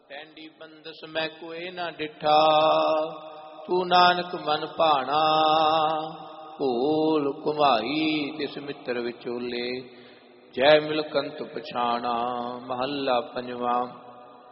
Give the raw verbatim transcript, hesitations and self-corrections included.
ਟੈਂਡੀ ਬੰਦਸ ਮੈਂ ਕੋਏ ਨਾ ਡਿਠਾ, ਤੂੰ ਨਾਨਕ ਮਨ ਭਾਣਾ। ਭੂਲ ਘੁਮਾਈ ਤਿਸ ਮਿੱਤਰ ਵਿਚੋਲੇ, ਜੈ ਮਿਲ ਕੰਤ ਪਛਾਣਾ। ਮਹੱਲਾ ਪੰਜਵਾਂ।